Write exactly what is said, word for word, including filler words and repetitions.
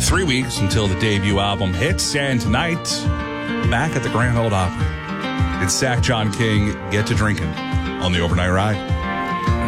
Three weeks until the debut album hits, and tonight, back at the Grand Ole Opry, did Sack John King get to drinking on the overnight ride?